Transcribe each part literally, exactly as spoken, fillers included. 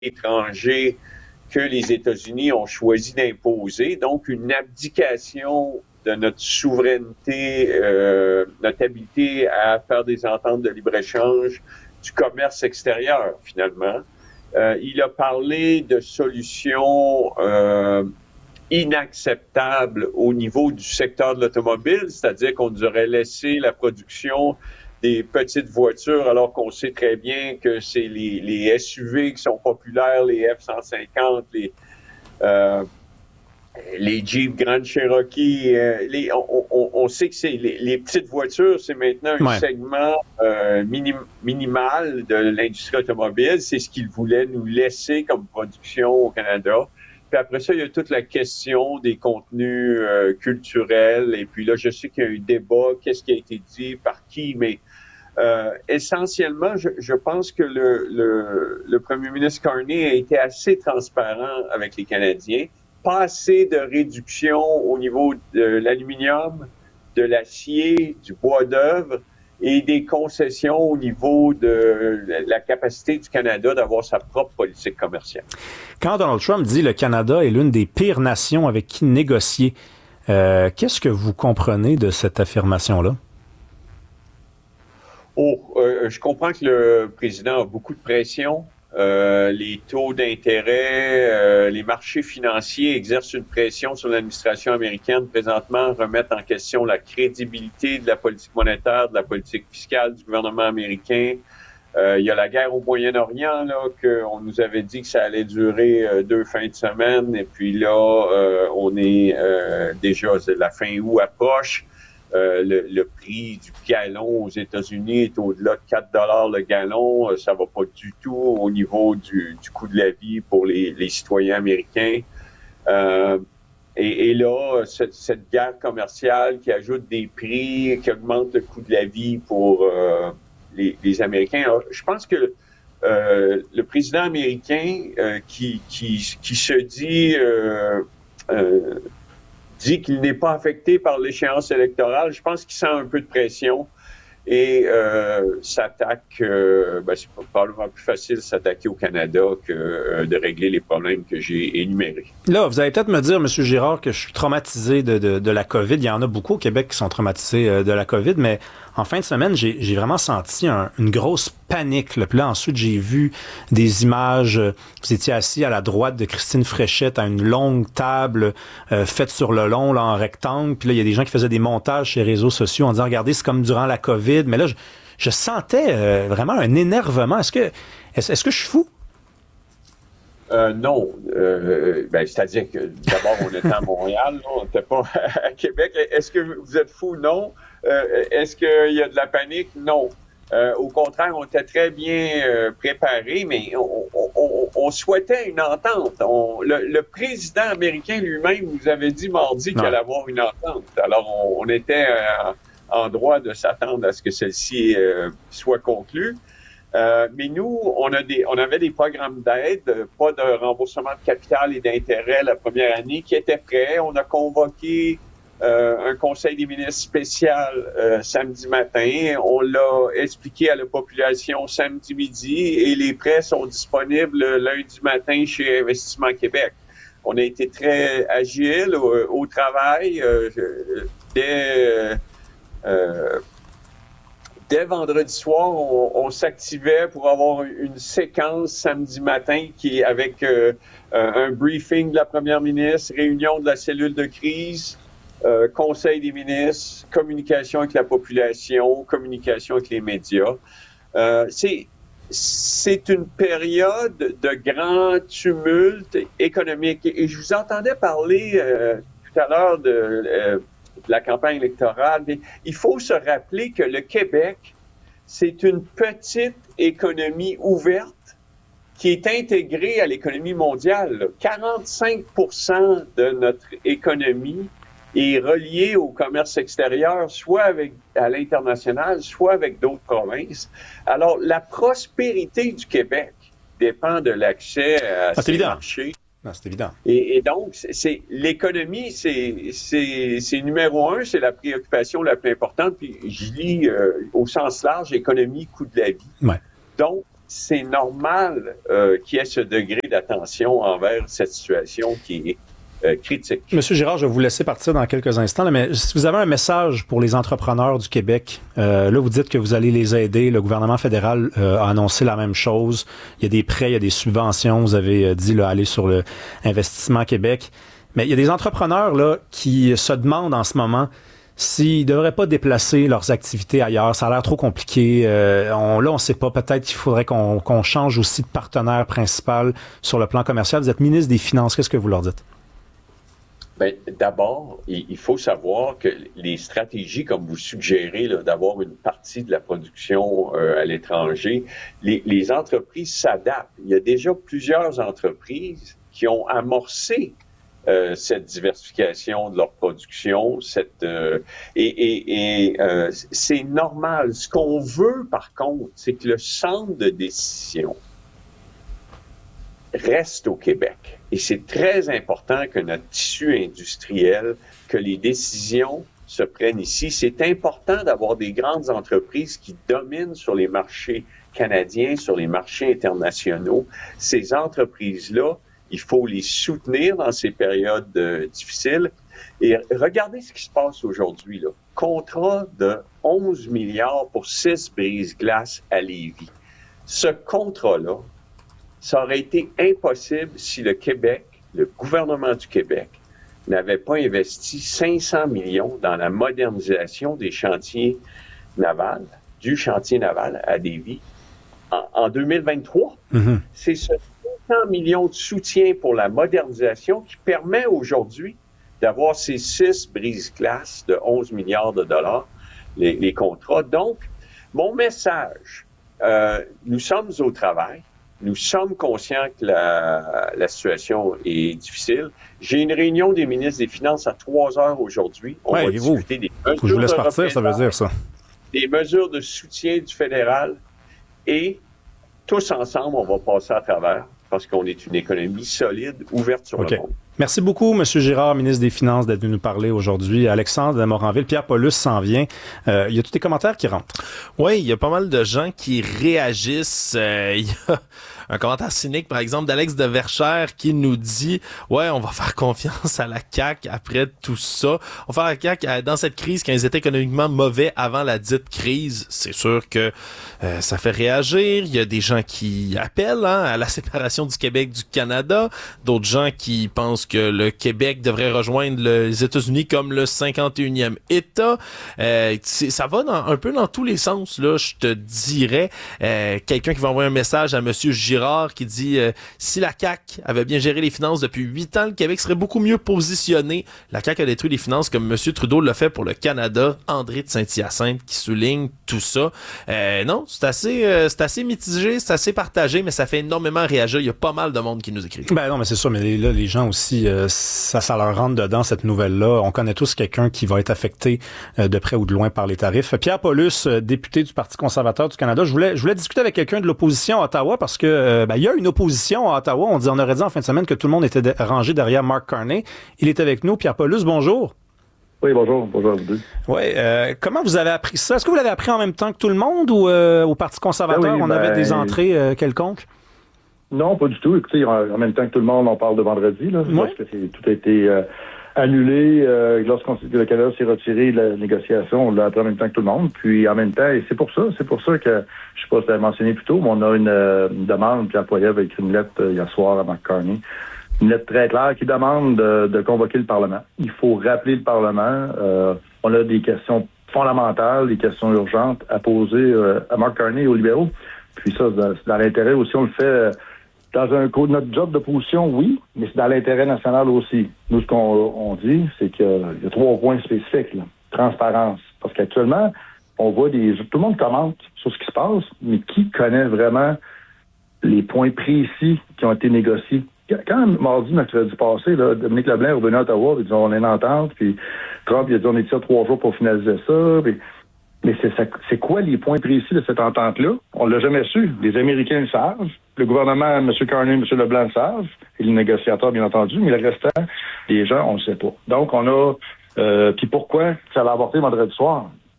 étrangers que les États-Unis ont choisi d'imposer, donc une abdication de notre souveraineté, euh, notre habilité à faire des ententes de libre-échange, du commerce extérieur, finalement. Euh, il a parlé de solutions euh, inacceptables au niveau du secteur de l'automobile, c'est-à-dire qu'on nous aurait laissé la production des petites voitures, alors qu'on sait très bien que c'est les, les S U V qui sont populaires, les F cent cinquante, les, euh, les Jeep Grand Cherokee. Euh, les, on, on, on sait que c'est les, les petites voitures, c'est maintenant un ouais. segment euh, minim, minimal de l'industrie automobile. C'est ce qu'ils voulaient nous laisser comme production au Canada. Puis après ça, il y a toute la question des contenus euh, culturels. Et puis là, je sais qu'il y a eu un débat, qu'est-ce qui a été dit, par qui, mais Euh, essentiellement, je, je pense que le, le, le premier ministre Carney a été assez transparent avec les Canadiens. Pas assez de réduction au niveau de l'aluminium, de l'acier, du bois d'œuvre et des concessions au niveau de la capacité du Canada d'avoir sa propre politique commerciale. Quand Donald Trump dit que le Canada est l'une des pires nations avec qui négocier, euh, qu'est-ce que vous comprenez de cette affirmation-là? Oh, euh, je comprends que le président a beaucoup de pression. Euh, les taux d'intérêt, euh, les marchés financiers exercent une pression sur l'administration américaine. Présentement, remettent en question la crédibilité de la politique monétaire, de la politique fiscale du gouvernement américain. Euh, il y a la guerre au Moyen-Orient, là, qu'on nous avait dit que ça allait durer euh, deux fins de semaine. Et puis là, euh, on est euh, déjà, la fin août approche. Euh, le, le prix du gallon aux États-Unis est au-delà de quatre dollars le gallon. Euh, ça va pas du tout au niveau du, du coût de la vie pour les, les citoyens américains. Euh, et, et là, cette, cette guerre commerciale qui ajoute des prix, qui augmente le coût de la vie pour euh, les, les Américains. Alors, je pense que euh, le président américain euh, qui, qui, qui se dit... Euh, euh, dit qu'il n'est pas affecté par l'échéance électorale, je pense qu'il sent un peu de pression et euh, s'attaque, euh, ben c'est probablement plus facile de s'attaquer au Canada que euh, de régler les problèmes que j'ai énumérés. Là, vous allez peut-être me dire, M. Girard, que je suis traumatisé de, de, de la COVID. Il y en a beaucoup au Québec qui sont traumatisés euh, de la COVID, mais en fin de semaine, j'ai, j'ai vraiment senti un, une grosse panique. Là. Puis là, ensuite, j'ai vu des images. Vous étiez assis à la droite de Christine Fréchette à une longue table euh, faite sur le long, là, en rectangle. Puis là, il y a des gens qui faisaient des montages sur les réseaux sociaux en disant, regardez, c'est comme durant la COVID. Mais là, je, je sentais euh, vraiment un énervement. Est-ce que, est-ce, est-ce que je suis fou? Euh, non. Euh, ben, c'est-à-dire que d'abord, on était à Montréal, là, on n'était pas à Québec. Est-ce que vous êtes fou? Non. Euh, est-ce qu'il y a de la panique? Non. Euh, au contraire, on était très bien euh, préparés, mais on, on, on souhaitait une entente. On, le, le président américain lui-même nous avait dit mardi qu'il allait avoir une entente. Alors, on, on était euh, en droit de s'attendre à ce que celle-ci euh, soit conclue. Euh, mais nous, on a des, on avait des programmes d'aide, pas de remboursement de capital et d'intérêt la première année qui étaient prêts. On a convoqué euh, un conseil des ministres spécial euh, samedi matin. On l'a expliqué à la population samedi midi et les prêts sont disponibles lundi matin chez Investissement Québec. On a été très agile au, au travail euh, dès euh, Dès vendredi soir, on, on s'activait pour avoir une séquence samedi matin qui est avec euh, un briefing de la première ministre, réunion de la cellule de crise, euh, conseil des ministres, communication avec la population, communication avec les médias. Euh, c'est, c'est une période de grand tumulte économique. Et je vous entendais parler euh, tout à l'heure de... Euh, de la campagne électorale. Mais il faut se rappeler que le Québec, c'est une petite économie ouverte qui est intégrée à l'économie mondiale. quarante-cinq pour cent de notre économie est reliée au commerce extérieur, soit avec, à l'international, soit avec d'autres provinces. Alors, la prospérité du Québec dépend de l'accès à ah, ces marchés. Non, c'est évident. Et, et donc, c'est, c'est l'économie, c'est, c'est, c'est numéro un, c'est la préoccupation la plus importante. Puis je lis euh, au sens large, économie, coût de la vie. Ouais. Donc, c'est normal euh, qu'il y ait ce degré d'attention envers cette situation qui est euh, critique. Monsieur Girard, je vais vous laisser partir dans quelques instants, là, mais si vous avez un message pour les entrepreneurs du Québec, euh, là, vous dites que vous allez les aider. Le gouvernement fédéral euh, a annoncé la même chose. Il y a des prêts, il y a des subventions. Vous avez euh, dit là, aller sur le Investissement Québec. Mais il y a des entrepreneurs là qui se demandent en ce moment s'ils ne devraient pas déplacer leurs activités ailleurs. Ça a l'air trop compliqué. Euh, on, là, on ne sait pas. Peut-être qu'il faudrait qu'on, qu'on change aussi de partenaire principal sur le plan commercial. Vous êtes ministre des Finances. Qu'est-ce que vous leur dites? Bien, d'abord, il faut savoir que les stratégies, comme vous suggérez, là, d'avoir une partie de la production euh, à l'étranger, les, les entreprises s'adaptent. Il y a déjà plusieurs entreprises qui ont amorcé euh, cette diversification de leur production. Cette, euh, et et, et euh, c'est normal. Ce qu'on veut, par contre, c'est que le centre de décision reste au Québec. Et c'est très important que notre tissu industriel, que les décisions se prennent ici. C'est important d'avoir des grandes entreprises qui dominent sur les marchés canadiens, sur les marchés internationaux. Ces entreprises-là, il faut les soutenir dans ces périodes euh, difficiles. Et regardez ce qui se passe aujourd'hui, là. Contrat de onze milliards pour six brise-glaces à Lévis. Ce contrat-là, ça aurait été impossible si le Québec, le gouvernement du Québec, n'avait pas investi cinq cents millions dans la modernisation des chantiers navals, du chantier naval à Lévis en, en deux mille vingt-trois. Mm-hmm. C'est ce cinq cents millions de soutien pour la modernisation qui permet aujourd'hui d'avoir ces six brise-glaces de onze milliards de dollars, les, les contrats. Donc, mon message, euh, nous sommes au travail. Nous sommes conscients que la, la situation est difficile. J'ai une réunion des ministres des Finances à trois heures aujourd'hui. On ouais, va vous, discuter des mesures je vous laisse partir, ça veut dire ça. Des mesures de soutien du fédéral et tous ensemble, on va passer à travers parce qu'on est une économie solide, ouverte sur okay. le monde. Merci beaucoup, M. Girard, ministre des Finances, d'être venu nous parler aujourd'hui. Alexandre de Moranville, Pierre Paulus s'en vient. Euh, il y a tous les commentaires qui rentrent. Oui, il y a pas mal de gens qui réagissent. Euh, il y a un commentaire cynique, par exemple, d'Alex de Verchères qui nous dit « Ouais, on va faire confiance à la C A Q après tout ça. On va faire la C A Q dans cette crise quand ils étaient économiquement mauvais avant la dite crise. » C'est sûr que euh, ça fait réagir. Il y a des gens qui appellent hein, à la séparation du Québec du Canada. D'autres gens qui pensent que le Québec devrait rejoindre les États-Unis comme le cinquante et unième État. Euh, ça va dans, un peu dans tous les sens, là, je te dirais. Euh, quelqu'un qui va envoyer un message à M. Girard qui dit euh, « Si la C A Q avait bien géré les finances depuis huit ans, le Québec serait beaucoup mieux positionné. La C A Q a détruit les finances comme M. Trudeau l'a fait pour le Canada. » André de Saint-Hyacinthe qui souligne tout ça. Euh, non, c'est assez, euh, c'est assez mitigé, c'est assez partagé, mais ça fait énormément réagir. Il y a pas mal de monde qui nous écrit. Ben non, mais c'est ça, mais là, les gens aussi, euh, ça, ça leur rentre dedans, cette nouvelle-là. On connaît tous quelqu'un qui va être affecté euh, de près ou de loin par les tarifs. Pierre Paulus, euh, député du Parti conservateur du Canada, je voulais, je voulais discuter avec quelqu'un de l'opposition à Ottawa parce que euh, ben, il y a une opposition à Ottawa. On, dit, on aurait dit en fin de semaine que tout le monde était de, rangé derrière Mark Carney. Il est avec nous. Pierre Paulus, bonjour. Oui, bonjour. Bonjour à vous deux. Oui, euh, comment vous avez appris ça? Est-ce que vous l'avez appris en même temps que tout le monde ou euh, au Parti conservateur, ben oui, on ben... avait des entrées euh, quelconques? Non, pas du tout. Écoutez, en même temps que tout le monde, on parle de vendredi, là, oui. Parce que c'est, tout a été euh, annulé. Euh, lorsqu'on le Canada s'est retiré de la négociation, on l'a appris en même temps que tout le monde. Puis en même temps, et c'est pour ça, c'est pour ça que, je sais pas si tu l'as mentionné plus tôt, mais on a une, une demande, Pierre Poilievre a écrit une lettre euh, hier soir à Mark Carney, une lettre très claire qui demande de, de convoquer le Parlement. Il faut rappeler le Parlement. Euh, on a des questions fondamentales, des questions urgentes à poser euh, à Mark Carney et aux libéraux. Puis ça, c'est dans l'intérêt aussi, on le fait... Euh, Dans un coup, notre job d'opposition, oui, mais c'est dans l'intérêt national aussi. Nous, ce qu'on on dit, c'est qu'il y a trois points spécifiques. Là. Transparence. Parce qu'actuellement, on voit des... Tout le monde commente sur ce qui se passe, mais qui connaît vraiment les points précis qui ont été négociés? Quand mardi, mercredi passé, là, Dominique Leblanc est revenu à Ottawa, il dit on a une entente, puis Trump il a dit on est ici trois jours pour finaliser ça, puis... Mais c'est, c'est quoi les points précis de cette entente-là? On l'a jamais su. Les Américains le savent. Le gouvernement, M. Carney, M. Leblanc le savent. Et le négociateur, bien entendu. Mais le restant, les gens, on ne sait pas. Donc, on a... Euh, puis pourquoi ça va avorter vendredi soir?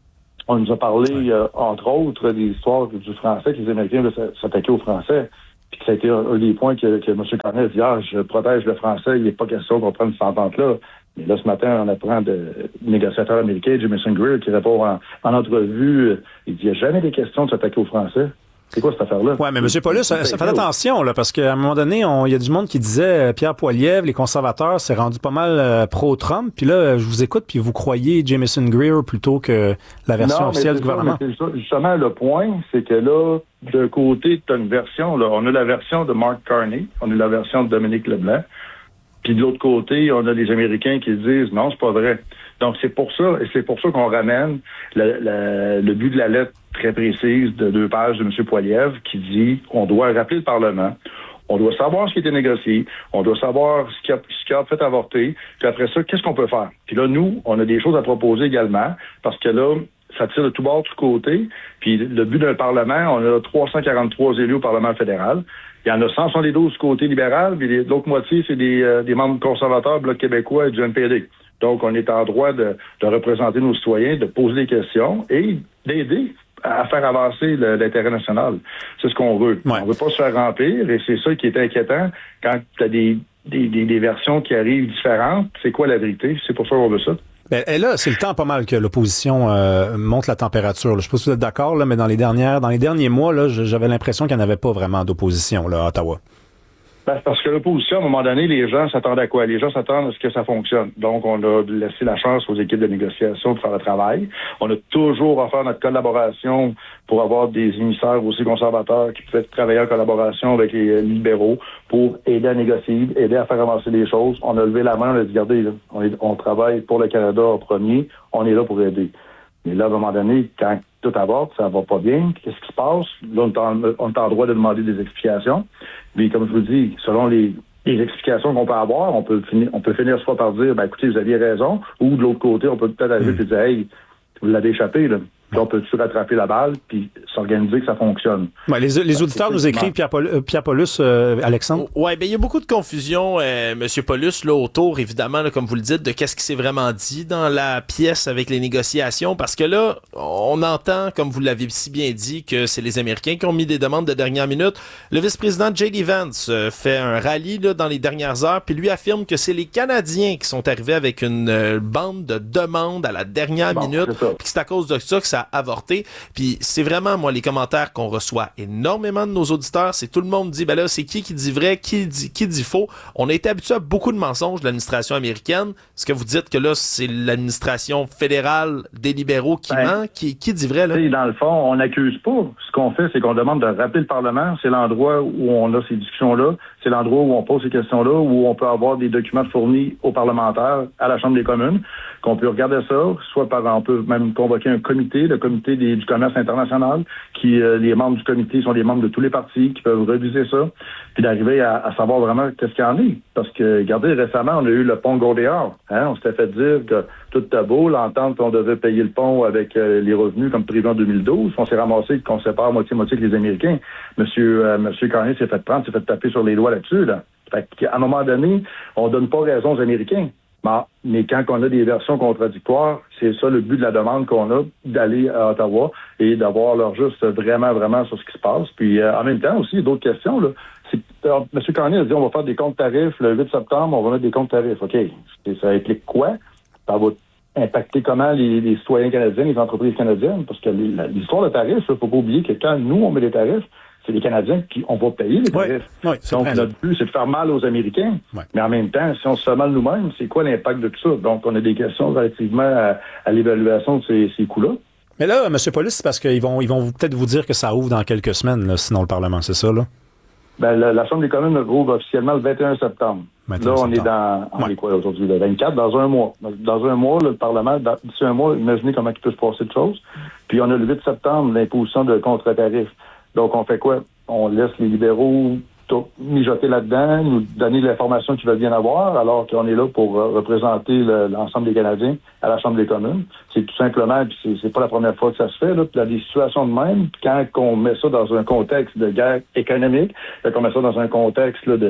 on nous a parlé, euh, entre autres, des histoires du français, que les Américains veulent s'attaquer aux Français. Puis que ça a été un, un des points que, que M. Carney a dit, ah, je protège le français, il n'est pas question qu'on prenne cette entente-là. Mais là, ce matin, on apprend de négociateur américain, Jamison Greer, qui répond en, en entrevue, il dit, il n'y a jamais des questions de s'attaquer aux Français. C'est quoi cette affaire-là? Oui, mais M. Paulus, ça, ça fait attention, là, parce qu'à un moment donné, il y a du monde qui disait euh, Pierre Poilievre, les conservateurs, c'est rendu pas mal euh, pro-Trump. Puis là, je vous écoute, puis vous croyez Jamison Greer plutôt que la version non, officielle du ça, gouvernement. Mais c'est justement, le point, c'est que là, d'un côté, tu as une version, là, on a la version de Mark Carney, on a la version de Dominique Leblanc. Puis de l'autre côté, on a les Américains qui disent non, c'est pas vrai. Donc c'est pour ça, et c'est pour ça qu'on ramène le, le, le but de la lettre très précise de deux pages de M. Poilievre qui dit on doit rappeler le Parlement, on doit savoir ce qui a été négocié, on doit savoir ce qui a, ce qui a fait avorter, puis après ça, qu'est-ce qu'on peut faire? Puis là, nous, on a des choses à proposer également, parce que là, ça tire de tout bord, de tout côté. Puis le but d'un Parlement, on a trois cent quarante-trois élus au Parlement fédéral. Il y en a cent soixante-douze du côté libéral, puis l'autre moitié, c'est des, euh, des membres conservateurs, Bloc québécois et du N P D. Donc, on est en droit de, de représenter nos citoyens, de poser des questions et d'aider à faire avancer le, l'intérêt national. C'est ce qu'on veut. Ouais. On veut pas se faire remplir, et c'est ça qui est inquiétant quand tu as des, des, des, des versions qui arrivent différentes. C'est quoi la vérité? C'est pour ça qu'on veut ça. Ben, et là, c'est le temps pas mal que l'opposition euh, monte la température. Là. Je sais pas si vous êtes d'accord, là, mais dans les dernières, dans les derniers mois, là, j'avais l'impression qu'il n'y en avait pas vraiment d'opposition là, à Ottawa. Ben, parce que l'opposition, à un moment donné, les gens s'attendent à quoi? Les gens s'attendent à ce que ça fonctionne. Donc, on a laissé la chance aux équipes de négociation de faire le travail. On a toujours offert notre collaboration pour avoir des émissaires aussi conservateurs qui pouvaient travailler en collaboration avec les libéraux pour aider à négocier, aider à faire avancer les choses. On a levé la main, on a dit, regardez, là, on, est, on travaille pour le Canada en premier, on est là pour aider. Mais là, à un moment donné, quand tout avorte, ça va pas bien, qu'est-ce qui se passe? Là, on est en, on est en droit de demander des explications. Mais comme je vous dis, selon les, les explications qu'on peut avoir, on peut finir, on peut finir soit par dire, ben écoutez, vous aviez raison, ou de l'autre côté, on peut peut-être arriver et dire, hey, vous l'avez échappé, là. Puis on peut-tu rattraper la balle, puis s'organiser que ça fonctionne. Ouais, les, les auditeurs nous écrivent, Pierre, Paul, euh, Pierre Paulus, euh, Alexandre. Ouais, ben il y a beaucoup de confusion, euh, Monsieur Paulus, là, autour, évidemment, là, comme vous le dites, de qu'est-ce qui s'est vraiment dit dans la pièce avec les négociations, parce que là, on entend, comme vous l'avez si bien dit, que c'est les Américains qui ont mis des demandes de dernière minute. Le vice-président J D Vance euh, fait un rallye là, dans les dernières heures, puis lui affirme que c'est les Canadiens qui sont arrivés avec une euh, bande de demandes à la dernière bon, minute, puis que c'est à cause de ça que ça a avorté. Puis c'est vraiment, moi, les commentaires qu'on reçoit énormément de nos auditeurs, c'est tout le monde dit, ben là, c'est qui qui dit vrai, qui dit, qui dit faux. On a été habitué à beaucoup de mensonges de l'administration américaine. Est-ce que vous dites que là, c'est l'administration fédérale des libéraux qui ben, ment? Qui, qui dit vrai, là? Dans le fond, on n'accuse pas. Ce qu'on fait, c'est qu'on demande de rappeler le Parlement. C'est l'endroit où on a ces discussions-là. C'est l'endroit où on pose ces questions-là, où on peut avoir des documents fournis aux parlementaires, à la Chambre des communes, qu'on peut regarder ça, soit par, on peut même convoquer un comité, le comité des, du commerce international, qui, euh, les membres du comité sont des membres de tous les partis, qui peuvent réviser ça, puis d'arriver à, à savoir vraiment qu'est-ce qu'il y en est. Parce que, regardez, récemment, on a eu le pont Gaudéard. Hein? On s'était fait dire que tout était beau, l'entente qu'on devait payer le pont avec euh, les revenus comme prévu en deux mille douze. On s'est ramassé qu'on sépare moitié-moitié avec les Américains. Monsieur, euh, Monsieur Carney s'est fait prendre, s'est fait taper sur les doigts là-dessus. Là. Fait qu'à un moment donné, on donne pas raison aux Américains. Bon, mais quand on a des versions contradictoires, c'est ça le but de la demande qu'on a, d'aller à Ottawa et d'avoir leur juste vraiment, vraiment sur ce qui se passe. Puis euh, en même temps aussi, il y a d'autres questions. Là. C'est, alors, M. Carney a dit on va faire des comptes tarifs le huit septembre, on va mettre des comptes tarifs. OK. Et ça implique quoi? Ça va impacter comment les, les citoyens canadiens, les entreprises canadiennes? Parce que les, la, l'histoire de tarifs, il ne faut pas oublier que quand nous, on met des tarifs, c'est les Canadiens qui on va payer les tarifs. Oui, oui, donc, vrai, notre but, c'est de faire mal aux Américains. Oui. Mais en même temps, si on se fait mal nous-mêmes, c'est quoi l'impact de tout ça? Donc, on a des questions relativement à, à l'évaluation de ces, ces coûts-là. Mais là, M. Paulus, c'est parce qu'ils vont, ils vont peut-être vous dire que ça ouvre dans quelques semaines, là, sinon le Parlement, c'est ça, là? Ben, la, la Chambre des communes rouvre officiellement le vingt et un septembre. vingt et un là, on septembre. Est dans, on ouais. est quoi aujourd'hui? Le vingt-quatre, dans un mois. Dans un mois, là, le Parlement, dans, d'ici un mois, imaginez comment il peut se passer de choses. Puis, on a le huit septembre, l'imposition de contre-tarifs. Donc, on fait quoi? On laisse les libéraux mijoter là-dedans, nous donner l'information qu'ils veulent bien avoir, alors qu'on est là pour euh, représenter le, l'ensemble des Canadiens à la Chambre des communes. C'est tout simplement, puis c'est, c'est pas la première fois que ça se fait, là. Puis il y a des situations de même, quand on met ça dans un contexte de guerre économique, quand on met ça dans un contexte là, de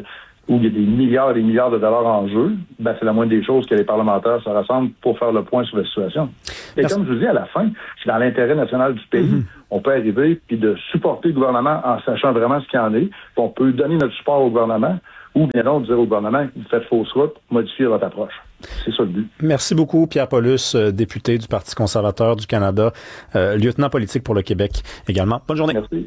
où il y a des milliards et des milliards de dollars en jeu, ben c'est la moindre des choses que les parlementaires se rassemblent pour faire le point sur la situation. Et Merci. Comme je vous dis, à la fin, c'est dans l'intérêt national du pays. Mm-hmm. On peut arriver puis de supporter le gouvernement en sachant vraiment ce qu'il y en est. Puis on peut donner notre support au gouvernement ou bien donc dire au gouvernement, faites fausse route, modifiez votre approche. C'est ça le but. Merci beaucoup, Pierre Paulus, euh, député du Parti conservateur du Canada, euh, lieutenant politique pour le Québec également. Bonne journée. Merci.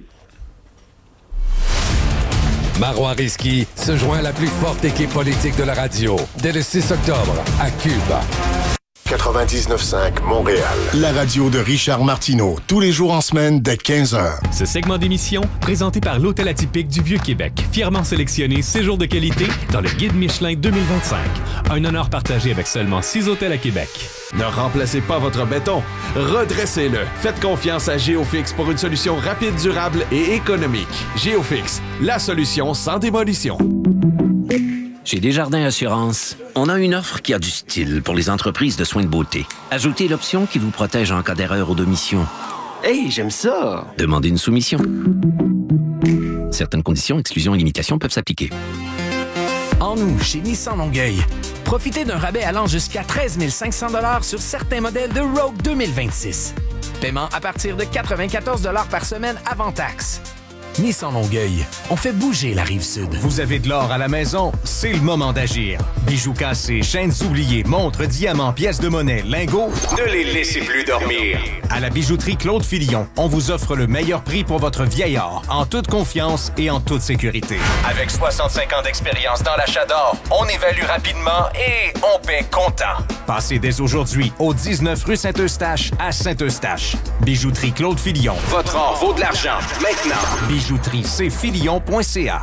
Marois Risky se joint à la plus forte équipe politique de la radio dès le six octobre à Cube. quatre-vingt-dix-neuf cinq Montréal. La radio de Richard Martineau, tous les jours en semaine dès quinze heures. Ce segment d'émission, présenté par l'Hôtel Atypique du Vieux-Québec, fièrement sélectionné séjour de qualité dans le Guide Michelin deux mille vingt-cinq. Un honneur partagé avec seulement six hôtels à Québec. Ne remplacez pas votre béton, redressez-le. Faites confiance à Géofix pour une solution rapide, durable et économique. Géofix, la solution sans démolition. Chez Desjardins Assurance, on a une offre qui a du style pour les entreprises de soins de beauté. Ajoutez l'option qui vous protège en cas d'erreur ou d'omission. Hey, j'aime ça! Demandez une soumission. Certaines conditions, exclusions et limitations peuvent s'appliquer. En nous, chez Nissan Longueuil, profitez d'un rabais allant jusqu'à treize mille cinq cents dollars sur certains modèles de Rogue deux mille vingt-six. Paiement à partir de quatre-vingt-quatorze dollars par semaine avant taxe. Nissan Longueuil, on fait bouger la Rive-Sud. Vous avez de l'or à la maison, c'est le moment d'agir. Bijoux cassés, chaînes oubliées, montres, diamants, pièces de monnaie, lingots, ne les laissez plus dormir. À la bijouterie Claude Filion, on vous offre le meilleur prix pour votre vieil or, en toute confiance et en toute sécurité. Avec soixante-cinq ans d'expérience dans l'achat d'or, on évalue rapidement et on paie comptant. Passez dès aujourd'hui au dix-neuf rue Saint-Eustache à Saint-Eustache. Bijouterie Claude Filion. Votre or vaut de l'argent. Maintenant. Bijouterie c filion point c a.